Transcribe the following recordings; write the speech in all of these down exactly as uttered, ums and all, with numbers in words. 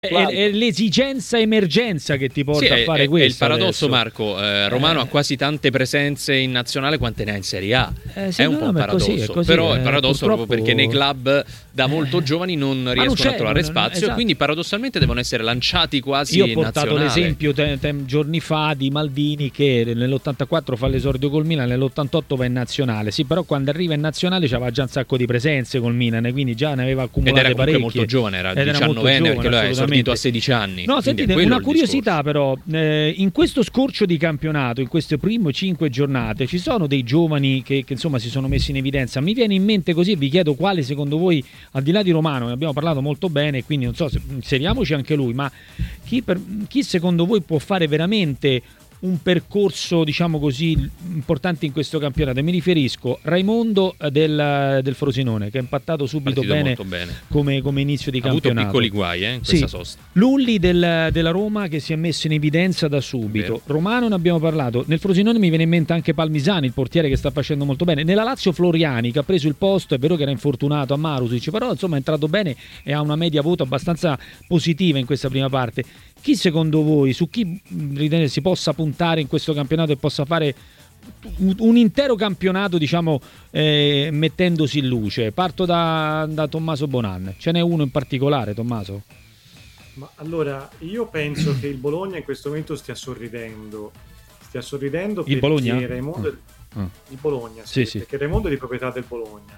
È, è l'esigenza emergenza che ti porta sì, a fare è, questo. È il paradosso, adesso. Marco. Eh, Romano eh. ha quasi tante presenze in nazionale quante ne ha in Serie A. Eh, sì, è un no, po' un paradosso. È così, è così, Però eh, il paradosso purtroppo... proprio perché nei club da molto giovani non Ma riescono non a trovare non, spazio esatto. e quindi paradossalmente devono essere lanciati quasi Io ho in portato nazionale. l'esempio te, te, giorni fa di Maldini che nell'ottantaquattro fa l'esordio col Milan, nell'ottantotto va in nazionale. Sì, però quando arriva in nazionale c'aveva già un sacco di presenze col Milan, quindi già ne aveva accumulate parecchie. Ed era comunque parecchie. molto giovane, era diciannovenne perché lui ha esordito a sedici anni. No, sentite, una curiosità però, eh, in questo scorcio di campionato, in queste prime cinque giornate, ci sono dei giovani che, che insomma si sono messi in evidenza. Mi viene in mente così, vi chiedo quale secondo voi, al di là di Romano, ne abbiamo parlato molto bene, quindi non so, se, inseriamoci anche lui, ma chi, per, chi secondo voi può fare veramente un percorso, diciamo così, importante in questo campionato? Mi riferisco a Raimondo del, del Frosinone, che ha impattato subito bene, bene. Come, come inizio di ha campionato. Ha avuto piccoli guai eh, in questa sì. sosta. Lulli del, della Roma che si è messo in evidenza da subito. Vero. Romano ne abbiamo parlato. Nel Frosinone mi viene in mente anche Palmisani, il portiere che sta facendo molto bene. Nella Lazio Floriani, che ha preso il posto, è vero che era infortunato a Marusic, però insomma è entrato bene e ha una media voto abbastanza positiva in questa prima parte. Chi secondo voi, su chi ritenete si possa puntare in questo campionato e possa fare un intero campionato, diciamo, eh, mettendosi in luce? Parto da, da Tommaso Bonan. Ce n'è uno in particolare, Tommaso? Ma allora, io penso che il Bologna in questo momento stia sorridendo. Stia sorridendo il perché Bologna? Raimondo... Ah. Il Bologna, sì, sì, perché sì. Raimondo è di proprietà del Bologna.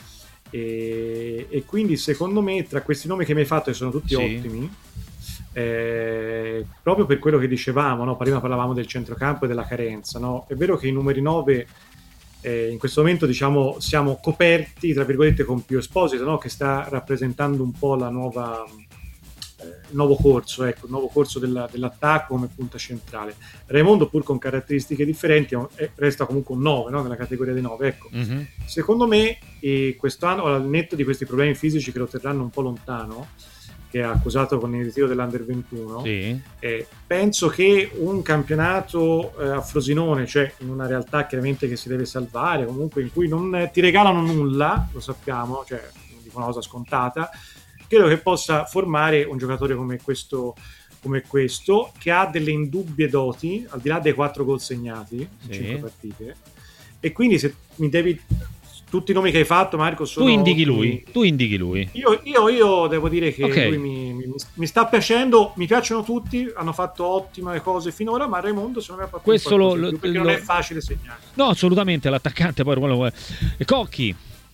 E, e quindi secondo me, tra questi nomi che mi hai fatto, che sono tutti sì. ottimi, Eh, proprio per quello che dicevamo, no? Prima parlavamo del centrocampo e della carenza, no? È vero che i numeri nove eh, in questo momento, diciamo, siamo coperti tra virgolette con Pio Esposito, no? Che sta rappresentando un po' la nuova eh, il nuovo corso, ecco, il nuovo corso della, dell'attacco come punta centrale. Raimondo, pur con caratteristiche differenti, è, resta comunque un nove, no? Nella categoria dei nove, ecco. Mm-hmm. Secondo me eh, quest'anno, al netto di questi problemi fisici che lo terranno un po' lontano, che ha accusato con il ritiro dell'Under ventuno, sì. eh, penso che un campionato eh, a Frosinone, cioè in una realtà chiaramente che si deve salvare, comunque in cui non ti regalano nulla, lo sappiamo, cioè non dico una cosa scontata, credo che possa formare un giocatore come questo, come questo che ha delle indubbie doti, al di là dei quattro gol segnati in sì. cinque partite, e quindi se mi devi... Tutti i nomi che hai fatto, Marco, sono... Tu indichi lui, tu indichi lui. Io, io, io devo dire che okay. lui mi, mi, mi sta piacendo, mi piacciono tutti, hanno fatto ottime cose finora, ma Raimondo secondo me ha fatto questo lo, lo, perché lo... non è facile segnare. No, assolutamente, l'attaccante poi quello... E Cocchi?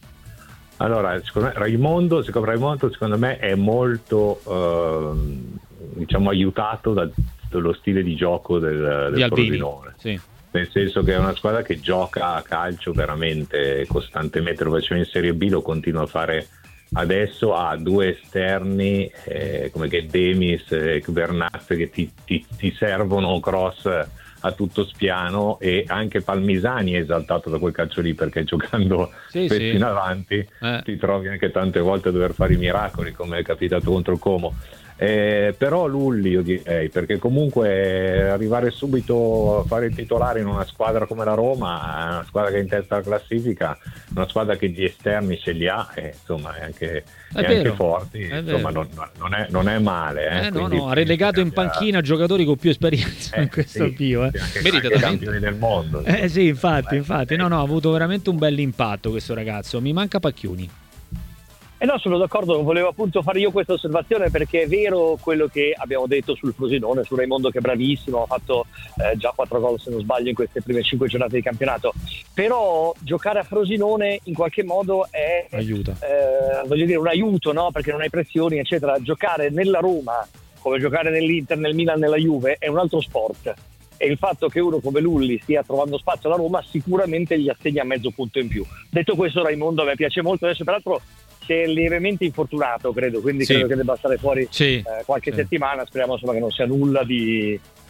Allora, secondo me, Raimondo, secondo, Raimondo, secondo me è molto, eh, diciamo, aiutato da, dallo stile di gioco del, del Frosinone. Sì. Nel senso che è una squadra che gioca a calcio veramente costantemente, lo faceva in Serie B, lo continua a fare adesso, ha due esterni eh, come che Demis e Bernat che ti, ti, ti servono cross a tutto spiano, e anche Palmisani è esaltato da quel calcio lì, perché giocando sì, spesso sì. in avanti eh. ti trovi anche tante volte a dover fare i miracoli, come è capitato contro il Como. Eh, però Lulli io direi, perché comunque arrivare subito a fare il titolare in una squadra come la Roma, una squadra che è in testa alla classifica, una squadra che gli esterni ce li ha, eh, insomma è anche, è è anche forti, è insomma non, non, è, non è male eh, eh, no, no, ha relegato in panchina giocatori con più esperienza eh, in questo sì, avvio eh. Anche, anche campioni del mondo, eh sì, infatti, infatti no, no, ha avuto veramente un bel impatto questo ragazzo. Mi manca Pacchioni. Eh no, sono d'accordo, volevo appunto fare io questa osservazione, perché è vero quello che abbiamo detto sul Frosinone, su Raimondo che è bravissimo, ha fatto eh, già quattro gol se non sbaglio in queste prime cinque giornate di campionato, però giocare a Frosinone in qualche modo è aiuta. Eh, voglio dire un aiuto, no? Perché non hai pressioni eccetera. Giocare nella Roma come giocare nell'Inter, nel Milan, nella Juve è un altro sport, e il fatto che uno come Lulli stia trovando spazio alla Roma sicuramente gli assegna mezzo punto in più. Detto questo, Raimondo a me piace molto, adesso peraltro si è lievemente infortunato credo, quindi sì. credo che debba stare fuori sì, eh, qualche sì. settimana, speriamo insomma che non sia nulla di,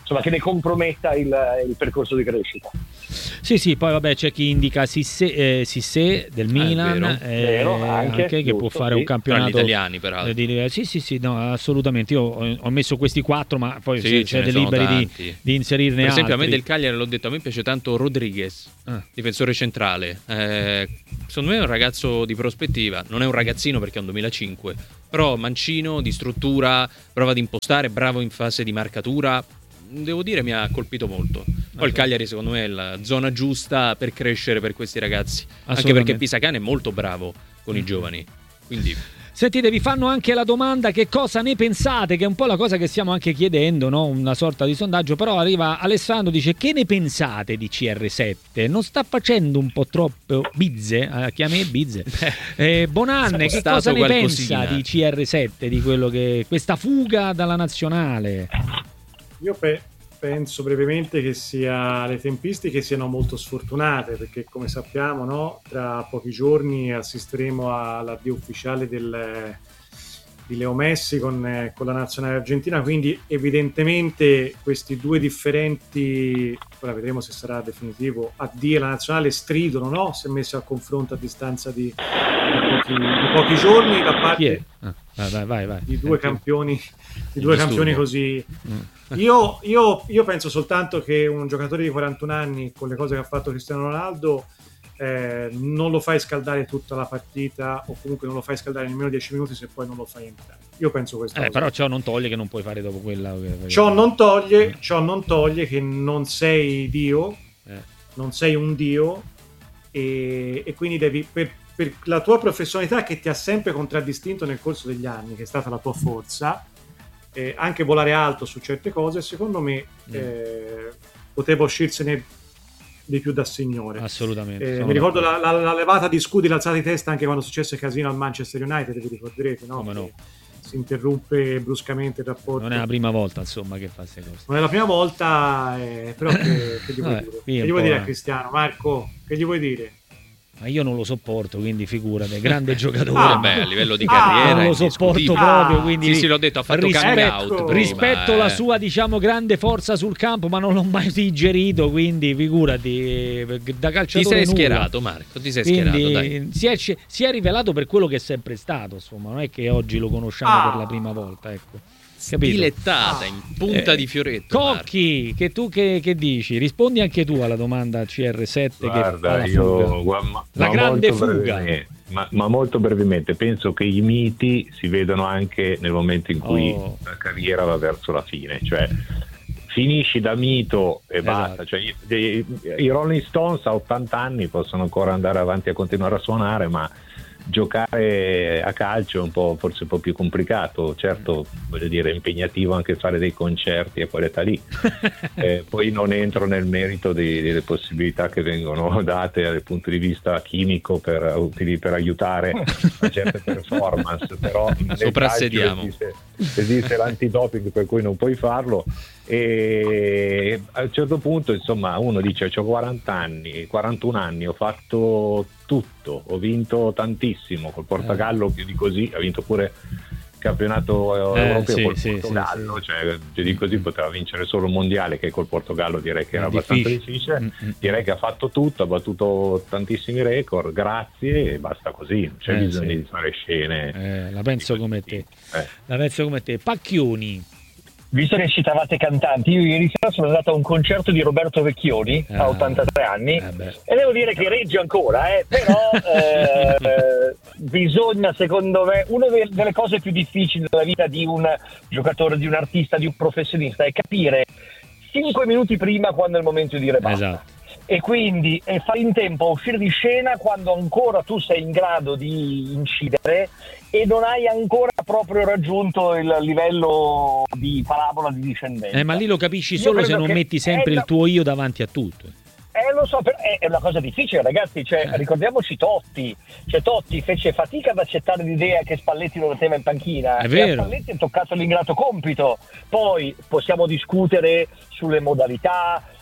insomma, che ne comprometta il, il percorso di crescita. Sì, sì, poi vabbè c'è chi indica Sissé, eh, Sissé del Milan, Ah, eh, vero, anche, anche, che giusto, può fare sì. un campionato Tra gli italiani, peraltro. di- sì, sì, sì, no, assolutamente. Io ho, ho messo questi quattro, ma poi Sì, se ce siete ne sono liberi di, tanti. di inserirne Per esempio, altri. a me del Cagliari, l'ho detto, a me piace tanto Rodriguez, Ah. difensore centrale. Eh, secondo me è un ragazzo di prospettiva, non è un ragazzino perché è un duemilacinque, però mancino, di struttura, prova ad impostare, bravo in fase di marcatura. Devo dire, mi ha colpito molto. Poi il Cagliari secondo me è la zona giusta per crescere per questi ragazzi, anche Assolutamente. perché Pisacane è molto bravo con i giovani, quindi Sentite, vi fanno anche la domanda che cosa ne pensate, che è un po' la cosa che stiamo anche chiedendo, no? Una sorta di sondaggio, però arriva Alessandro, dice: che ne pensate di C R sette? Non sta facendo un po' troppo bizze? Eh, chiami bizze. Eh, Bonanne, che Stato cosa ne qualcosina. pensa di C R sette, di quello che questa fuga dalla nazionale? Io pe- penso brevemente che sia le tempistiche siano molto sfortunate, perché come sappiamo, no, tra pochi giorni assisteremo all'addio ufficiale del, di Leo Messi con, eh, con la nazionale argentina, quindi evidentemente questi due differenti, ora vedremo se sarà definitivo, addio alla nazionale stridono, no? Se messi a confronto a distanza di, di, pochi, di pochi giorni da Chi parte è? Ah, vai, vai, vai. di due campioni, di Il due disturbo. campioni così. Mm. Io, io, io penso soltanto che un giocatore di quarantuno anni, con le cose che ha fatto Cristiano Ronaldo, eh, non lo fai scaldare tutta la partita, o comunque non lo fai scaldare nemmeno dieci minuti se poi non lo fai entrare. Io penso questo. Eh, però ciò non toglie che non puoi fare dopo quella. Ciò non toglie, ciò non toglie che non sei Dio, Eh. non sei un Dio, e, e quindi devi, per, per la tua professionalità che ti ha sempre contraddistinto nel corso degli anni, che è stata la tua forza, eh, anche volare alto su certe cose, secondo me Mm. eh, poteva uscirsene di più da signore. Assolutamente. Eh, sono mi ricordo d'accordo. la, la- la levata di scudi, l'alzata di testa anche quando successe casino al Manchester United, vi ricorderete, no? Come no. Che si interruppe bruscamente il rapporto. Non è la prima volta, insomma, che fa queste cose. Non è la prima volta, eh, però che, che gli vuoi Vabbè, dire? qui è Che un gli vuoi po' dire una- a Cristiano? Marco, che gli vuoi dire? Ma io non lo sopporto, quindi figurati, grande giocatore. Ah, beh, a livello di Ah, carriera non è lo sopporto indiscutibile. proprio, Ah, quindi Sì, sì, l'ho detto, ha fatto rispetto- coming out prima, rispetto eh. la sua, diciamo, grande forza sul campo, ma non l'ho mai digerito, quindi figurati, da Ti calciatore sei nulla. schierato, Marco, ti sei Quindi schierato, dai. si è, si è rivelato per quello che è sempre stato, insomma, non è che oggi lo conosciamo Ah. per la prima volta, ecco. Capito? Dilettata, Ah. in punta Eh, di fioretto. Marco. Cocchi, che tu che, che dici? Rispondi anche tu alla domanda C R sette che fa Guarda, la io fuga. gua- ma, La ma grande molto fuga. brevemente, ma, ma molto brevemente, penso che i miti si vedono anche nel momento in cui Oh. la carriera va verso la fine, cioè finisci da mito e Esatto. basta, cioè, i, i- i Rolling Stones a ottanta anni possono ancora andare avanti a continuare a suonare, ma giocare a calcio è un po', forse un po' più complicato, certo, voglio dire, è impegnativo anche fare dei concerti a quell'età lì. Eh, poi non entro nel merito dei- delle possibilità che vengono date dal punto di vista chimico per, utili- per aiutare a certe performance, però nel Soprassediamo. calcio esiste, esiste l'antidoping per cui non puoi farlo, e a un certo punto insomma uno dice: c'ho quaranta anni, quarantuno anni, ho fatto tutto, ho vinto tantissimo col Portogallo, più di così, ha vinto pure il campionato Eh, europeo sì, col sì, Portogallo, sì, cioè più di così poteva vincere solo il mondiale, che col Portogallo direi che era È abbastanza difficile. difficile. Mm, mm. Direi che ha fatto tutto, ha battuto tantissimi record, grazie, e basta così, non c'è Eh, bisogno sì. di fare scene. Eh, la penso di come questo te. tipo. Eh. La penso come te. Pacchioni. Visto che citavate cantanti, io ieri sera sono andato a un concerto di Roberto Vecchioni Ah. a ottantatré anni Eh beh. e devo dire che regge ancora, eh, però eh, bisogna, secondo me, una de- delle cose più difficili della vita di un giocatore, di un artista, di un professionista è capire cinque minuti prima quando è il momento di dire basta. Esatto. E quindi e fare in tempo a uscire di scena quando ancora tu sei in grado di incidere e non hai ancora proprio raggiunto il livello di parabola di discendenza. Eh, ma lì lo capisci Io solo se credo non che metti sempre è il la- tuo io davanti a tutto. Eh, lo so, però è, è una cosa difficile, ragazzi. Cioè, Eh. ricordiamoci Totti. Cioè, Totti fece fatica ad accettare l'idea che Spalletti lo metteva in panchina. È E vero. a Spalletti è toccato l'ingrato compito. Poi possiamo discutere sulle modalità,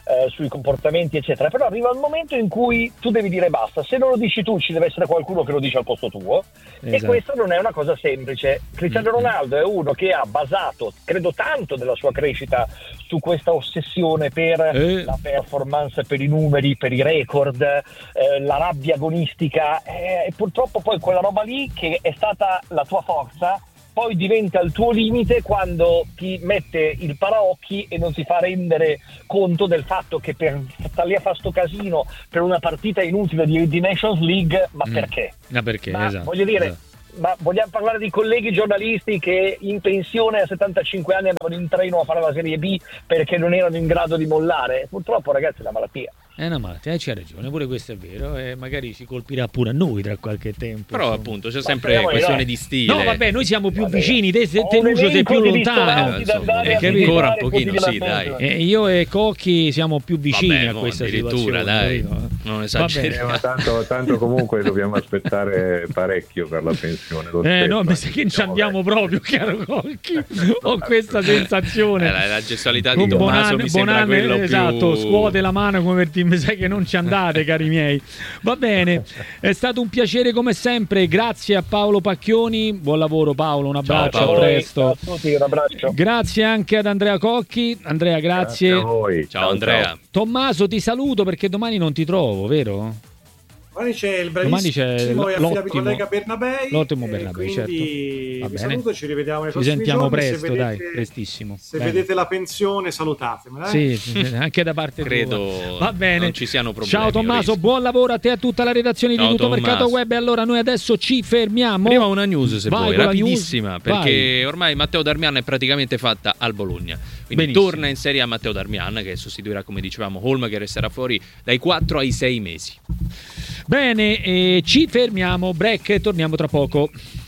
eh, sui comportamenti eccetera, però arriva il momento in cui tu devi dire basta, se non lo dici tu ci deve essere qualcuno che lo dice al posto tuo. Esatto. E questa non è una cosa semplice. Cristiano Ronaldo è uno che ha basato, credo, tanto della sua crescita su questa ossessione per eh. la performance, per i numeri, per i record, eh, la rabbia agonistica, eh, e purtroppo poi quella roba lì che è stata la tua forza poi diventa il tuo limite quando ti mette il paraocchi e non ti fa rendere conto del fatto che per stare lì a fare sto casino per una partita inutile di, di Nations League, ma mm. perché? Ma perché? Ma, esatto, voglio dire, esatto. Ma vogliamo parlare di colleghi giornalisti che in pensione a settantacinque anni andavano in treno a fare la Serie B perché non erano in grado di mollare? Purtroppo, ragazzi, è una malattia. È una malattia, c'ha ragione, pure questo è vero, e magari ci colpirà pure a noi tra qualche tempo. Però insomma. appunto c'è sempre ma questione no. di stile. No, vabbè, noi siamo più vabbè. vicini, te, te Lucio sei più lontano. Eh, insomma, è ancora un pochino, sì, dai. E io e Cocchi siamo più vicini vabbè, a mo, questa addirittura, situazione. dai, non esageriamo. Eh, tanto, tanto comunque dobbiamo aspettare parecchio per la pensione. Lo eh stesso, no, mi sa che ci andiamo proprio, caro Cocchi. Ho questa sensazione. Eh, la, la gestualità Con di Tommaso Bonan, mi sembra Bonan, quello esatto, più... scuote la mano come per dire, mi sa che non ci andate, cari miei. Va bene, è stato un piacere come sempre, grazie a Paolo Pacchioni, buon lavoro Paolo, un abbraccio, Ciao, a presto. Ciao a tutti, un abbraccio. Grazie anche ad Andrea Cocchi. Andrea, grazie. Grazie a voi. Ciao, ciao Andrea. Ciao. Tommaso, ti saluto perché domani non ti trovo, vero? Domani c'è il Domani c'è bravissimo e affidabile l'ottimo, collega Bernabei. l'ottimo eh, Bernabei, quindi certo. Va vi bene. saluto, ci rivediamo nei Ci prossimi sentiamo giorni. presto, se vedete, dai, prestissimo. Se Bene. vedete la pensione, salutatemela. Eh? Sì, anche da parte credo tua. Va bene. non ci siano problemi. Ciao Tommaso, buon lavoro a te e a tutta la redazione Ciao, di Tutto Tommaso. Mercato Web. E allora noi adesso ci fermiamo. Prima una news se Vai vuoi, con la rapidissima, news. perché Vai. ormai Matteo Darmian è praticamente fatta al Bologna. Quindi Benissimo. torna in Serie A Matteo Darmian, che sostituirà, come dicevamo, Holm, che resterà fuori dai quattro ai sei mesi. Bene, eh, ci fermiamo, break e torniamo tra poco.